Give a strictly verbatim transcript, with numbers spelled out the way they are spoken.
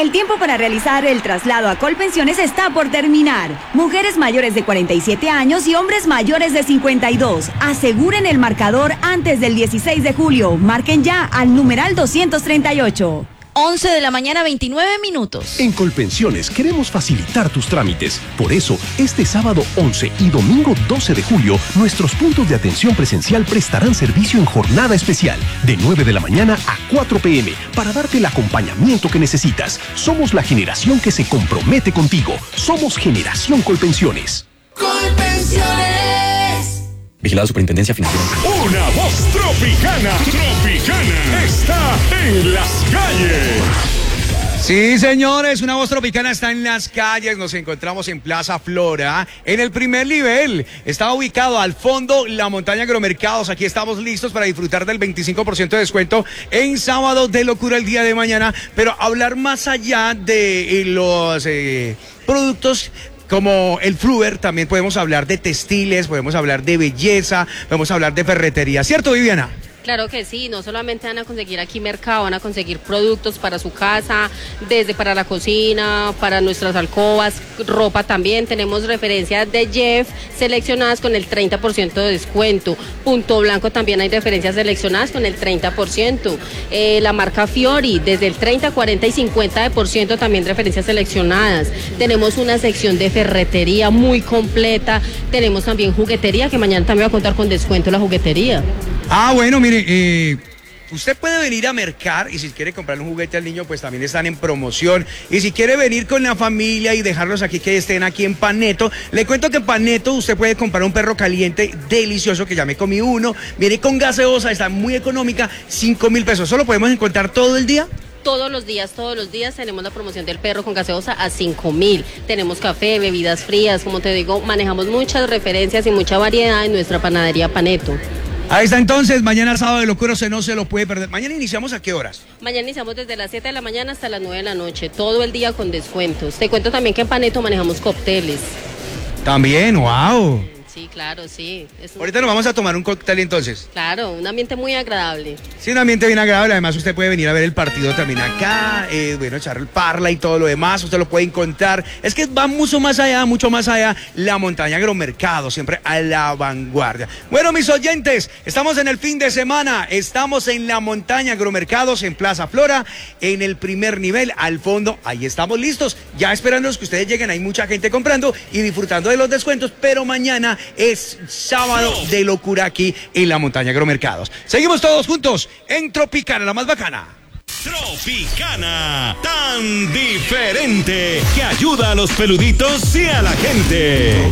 El tiempo para realizar el traslado a Colpensiones está por terminar. Mujeres mayores de cuarenta y siete años y hombres mayores de cincuenta y dos. Aseguren el marcador antes del dieciséis de julio. Marquen ya al numeral doscientos treinta y ocho. once de la mañana, veintinueve minutos. En Colpensiones queremos facilitar tus trámites. Por eso, este sábado once y domingo doce de julio, nuestros puntos de atención presencial prestarán servicio en jornada especial, de nueve de la mañana a cuatro pe eme, para darte el acompañamiento que necesitas. Somos la generación que se compromete contigo. Somos Generación Colpensiones. Colpensiones. Vigilado Superintendencia Financiera. Una voz tropicana, tropicana, está en las calles. Sí, señores, una voz tropicana está en las calles. Nos encontramos en Plaza Flora, en el primer nivel. Está ubicado al fondo la montaña Agromercados. Aquí estamos listos para disfrutar del veinticinco por ciento de descuento en sábado de locura el día de mañana. Pero hablar más allá de eh, los eh, productos como el Fluver, también podemos hablar de textiles, podemos hablar de belleza, podemos hablar de ferretería. ¿Cierto, Viviana? Claro que sí, no solamente van a conseguir aquí mercado, van a conseguir productos para su casa, desde para la cocina, para nuestras alcobas, ropa también. Tenemos referencias de Jeff seleccionadas con el treinta por ciento de descuento. Punto Blanco también hay referencias seleccionadas con el treinta por ciento. Eh, la marca Fiori, desde el treinta, cuarenta y cincuenta por ciento también referencias seleccionadas. Tenemos una sección de ferretería muy completa. Tenemos también juguetería, que mañana también va a contar con descuento la juguetería. Ah, bueno, mire, eh, usted puede venir a mercar y si quiere comprar un juguete al niño, pues también están en promoción. Y si quiere venir con la familia y dejarlos aquí, que estén aquí en Paneto, le cuento que en Paneto usted puede comprar un perro caliente delicioso, que ya me comí uno. Viene con gaseosa, está muy económica, cinco mil pesos. ¿Eso lo podemos encontrar todo el día? Todos los días, todos los días tenemos la promoción del perro con gaseosa a cinco mil. Tenemos café, bebidas frías, como te digo, manejamos muchas referencias y mucha variedad en nuestra panadería Paneto. Ahí está entonces, mañana sábado de locura, usted no se lo puede perder. Mañana iniciamos ¿a qué horas? Mañana iniciamos desde las siete de la mañana hasta las nueve de la noche, todo el día con descuentos. Te cuento también que en Paneto manejamos cócteles. También, wow. Sí, claro, sí. Es un... Ahorita nos vamos a tomar un cóctel entonces. Claro, un ambiente muy agradable. Sí, un ambiente bien agradable. Además, usted puede venir a ver el partido también acá, eh, bueno, echar el parla y todo lo demás. Usted lo puede encontrar. Es que va mucho más allá, mucho más allá. La montaña Agromercado, siempre a la vanguardia. Bueno, mis oyentes, estamos en el fin de semana. Estamos en la montaña Agromercados, en Plaza Flora, en el primer nivel, al fondo. Ahí estamos listos, ya esperándonos que ustedes lleguen. Hay mucha gente comprando y disfrutando de los descuentos, pero mañana es sábado de locura aquí en la montaña Agromercados. Seguimos todos juntos en Tropicana, la más bacana. Tropicana, tan diferente, que ayuda a los peluditos y a la gente.